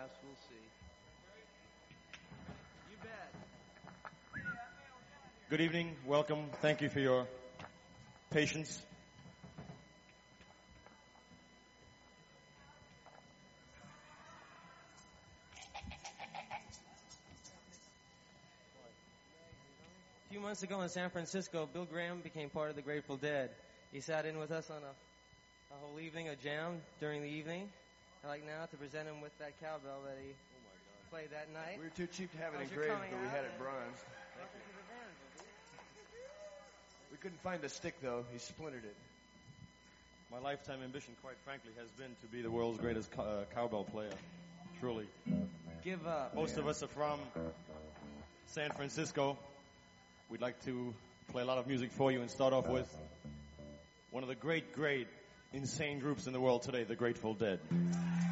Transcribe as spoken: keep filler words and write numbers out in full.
pass. We'll see. You bet. Good evening. Welcome. Thank you for your patience. A few months ago in San Francisco, Bill Graham became part of the Grateful Dead. He sat in with us on a, a whole evening, a jam during the evening. I'd like now to present him with that cowbell that he played that night. We were too cheap to have it How's your engraved, coming but we out? had it bronzed. We couldn't find the stick, though. He splintered it. My lifetime ambition, quite frankly, has been to be the world's greatest co- uh, cowbell player. Truly. Give up. Most of us are from San Francisco. We'd like to play a lot of music for you and start off with one of the great, great, insane groups in the world today, the Grateful Dead.